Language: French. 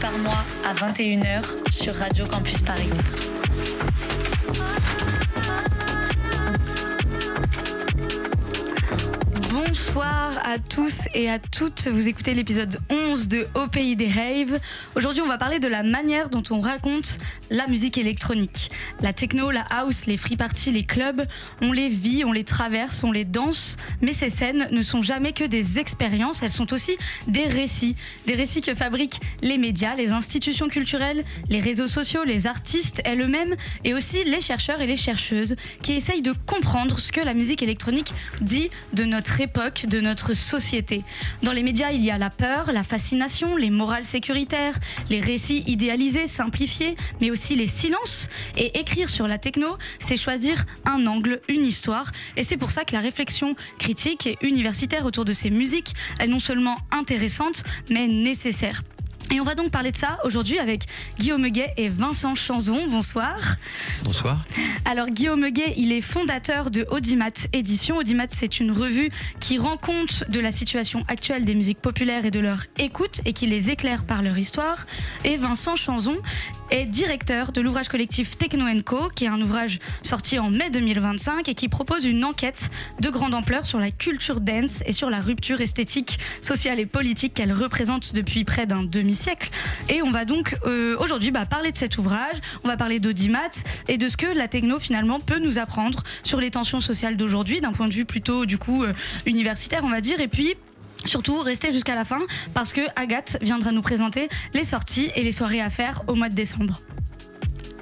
par mois à 21h sur Radio Campus Paris. Bonsoir à tous et à toutes, vous écoutez l'épisode 11 de Au Pays des Raves. Aujourd'hui on va parler de la manière dont on raconte la musique électronique. La techno, la house, les free parties, les clubs, on les vit, on les traverse, on les danse, mais ces scènes ne sont jamais que des expériences, elles sont aussi des récits que fabriquent les médias, les institutions culturelles, les réseaux sociaux, les artistes eux-mêmes et aussi les chercheurs et les chercheuses qui essayent de comprendre ce que la musique électronique dit de notre époque, de notre société. Dans les médias, il y a la peur, la fascination, les morales sécuritaires, les récits idéalisés, simplifiés, mais aussi les silences. Et écrire sur la techno, c'est choisir un angle, une histoire. Et c'est pour ça que la réflexion critique et universitaire autour de ces musiques est non seulement intéressante, mais nécessaire. Et on va donc parler de ça aujourd'hui avec Guillaume Huguet et Vincent Chanzon. Bonsoir. Bonsoir. Alors Guillaume Huguet, il est fondateur de Audimat Édition. Audimat, c'est une revue qui rend compte de la situation actuelle des musiques populaires et de leur écoute et qui les éclaire par leur histoire. Et Vincent Chanzon est directeur de l'ouvrage collectif Techno & Co, qui est un ouvrage sorti en mai 2025 et qui propose une enquête de grande ampleur sur la culture dance et sur la rupture esthétique, sociale et politique qu'elle représente depuis près d'un demi-siècle. Et on va donc aujourd'hui parler de cet ouvrage, on va parler d'Audimat et de ce que la techno finalement peut nous apprendre sur les tensions sociales d'aujourd'hui, d'un point de vue plutôt universitaire on va dire, et puis surtout, restez jusqu'à la fin parce que Agathe viendra nous présenter les sorties et les soirées à faire au mois de décembre.